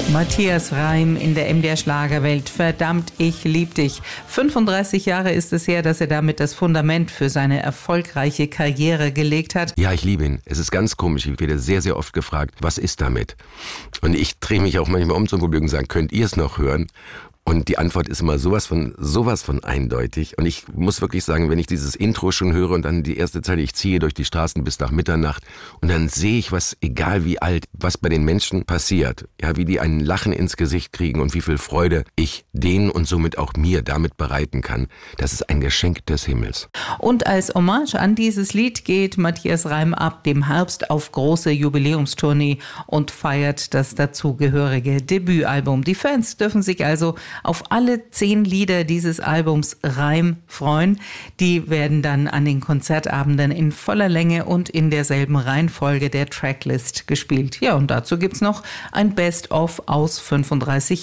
Matthias Reim in der MDR Schlagerwelt. Verdammt, ich lieb dich. 35 Jahre ist es her, dass er damit das Fundament für seine erfolgreiche Karriere gelegt hat. Ja, ich liebe ihn. Es ist ganz komisch. Ich werde sehr, sehr oft gefragt, was ist damit? Und ich drehe mich auch manchmal um zum Publikum und sage, könnt ihr es noch hören? Und die Antwort ist immer sowas von eindeutig. Und ich muss wirklich sagen, wenn ich dieses Intro schon höre und dann die erste Zeile, ich ziehe durch die Straßen bis nach Mitternacht und dann sehe ich, was, egal wie alt, was bei den Menschen passiert. Ja, wie die ein Lachen ins Gesicht kriegen und wie viel Freude ich denen und somit auch mir damit bereiten kann. Das ist ein Geschenk des Himmels. Und als Hommage an dieses Lied geht Matthias Reim ab dem Herbst auf große Jubiläumstournee und feiert das dazugehörige Debütalbum. Die Fans dürfen sich also auf alle 10 Lieder dieses Albums Reim freuen. Die werden dann an den Konzertabenden in voller Länge und in derselben Reihenfolge der Tracklist gespielt. Ja, und dazu gibt's noch ein Best-of aus 35